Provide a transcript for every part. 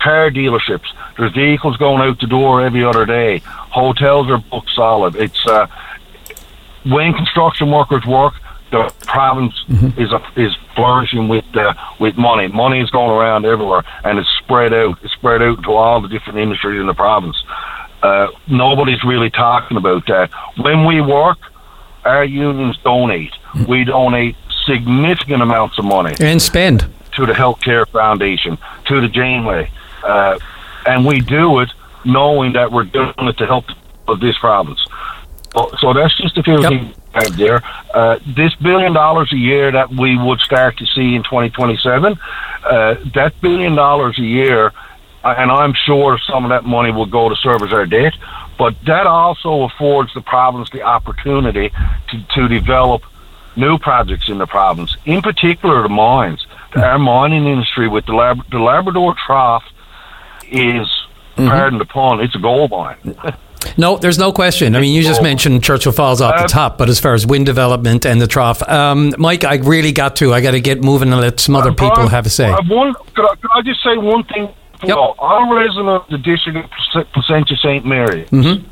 car dealerships. There's vehicles going out the door every other day. Hotels are booked solid. It's when construction workers work, the province is flourishing with money. Money is going around everywhere, and it's spread out. It's spread out to all the different industries in the province. Nobody's really talking about that. When we work, our unions donate. We donate significant amounts of money and spend to the Healthcare Foundation, to the Janeway, and we do it knowing that we're doing it to help this province. So that's just a few things out there. This $1 billion a year that we would start to see in 2027, that $1 billion a year, and I'm sure some of that money will go to service our debt, but that also affords the province the opportunity to develop new projects in the province, in particular the mines. Our mining industry with the Labrador Trough is, pardon the pun, it's a gold mine. No, there's no question. I mean, you just mentioned Churchill Falls off the top, but as far as wind development and the trough, Mike, I got to get moving and let some other people have a say. Could I just say one thing? Yep. I'm a resident of the district of Placentia St. Mary.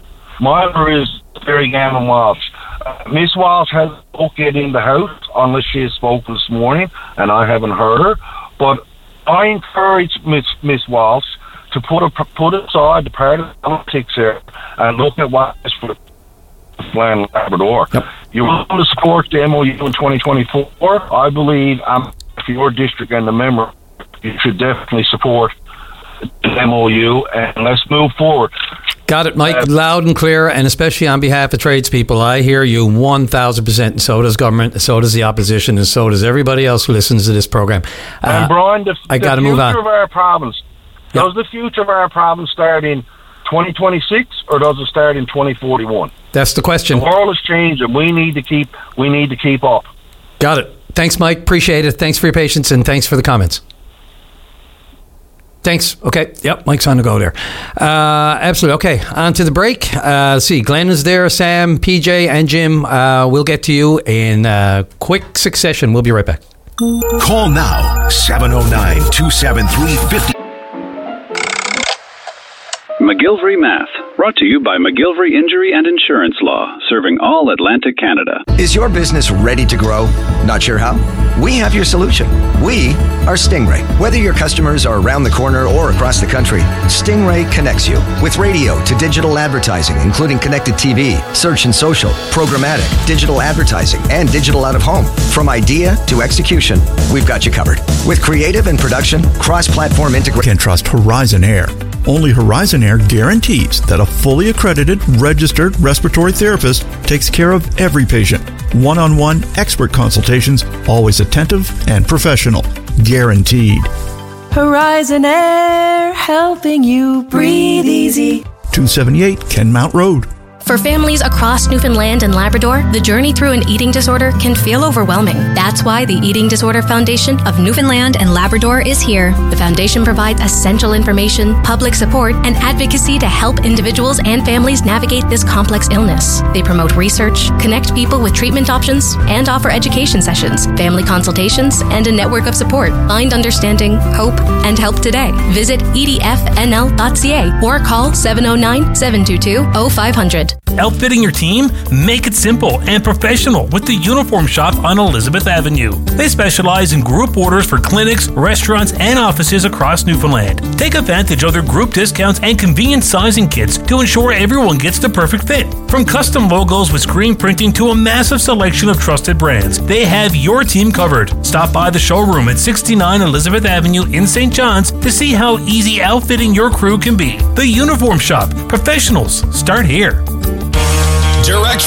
My name is Terry Gammon Walsh. Miss Walsh hasn't spoken in the house unless she has spoken this morning, and I haven't heard her. But I encourage Miss Walsh to put aside the party politics here and look at what is for Land Labrador. Yep. You want to support the MOU in 2024? I believe for your district and the member, you should definitely support the MOU, and let's move forward. Got it, Mike. Loud and clear, and especially on behalf of tradespeople, I hear you 1,000%, and so does government, and so does the opposition, and so does everybody else who listens to this program. And Brian, I got to move on. Of our province, does the future of our province start in 2026 or does it start in 2041? That's the question. The world has changed, and we need to keep up. Got it. Thanks, Mike. Appreciate it. Thanks for your patience, and thanks for the comments. Thanks. Okay. Yep. Mike's on the go there. Absolutely. Okay. On to the break. Let's see. Glenn is there. Sam, PJ, and Jim. We'll get to you in quick succession. We'll be right back. Call now. 709-273-50. McGilvery Math, brought to you by McGilvery Injury and Insurance Law, serving all Atlantic Canada. Is your business ready to grow? Not sure how? We have your solution. We are Stingray. Whether your customers are around the corner or across the country, Stingray connects you with radio to digital advertising, including connected TV, search and social, programmatic, digital advertising, and digital out of home. From idea to execution, we've got you covered. With creative and production, cross-platform integration. Can trust Horizon Air. Only Horizon Air guarantees that a fully accredited, registered respiratory therapist takes care of every patient. One-on-one expert consultations, always attentive and professional. Guaranteed. Horizon Air, helping you breathe easy. 278 Kenmount Road. For families across Newfoundland and Labrador, the journey through an eating disorder can feel overwhelming. That's why the Eating Disorder Foundation of Newfoundland and Labrador is here. The foundation provides essential information, public support, and advocacy to help individuals and families navigate this complex illness. They promote research, connect people with treatment options, and offer education sessions, family consultations, and a network of support. Find understanding, hope, and help today. Visit edfnl.ca or call 709-722-0500. Outfitting your team? Make it simple and professional with the Uniform Shop on Elizabeth Avenue. They specialize in group orders for clinics, restaurants, and offices across Newfoundland. Take advantage of their group discounts and convenient sizing kits to ensure everyone gets the perfect fit. From custom logos with screen printing to a massive selection of trusted brands, they have your team covered. Stop by the showroom at 69 Elizabeth Avenue in St. John's to see how easy outfitting your crew can be. The Uniform Shop. Professionals start here.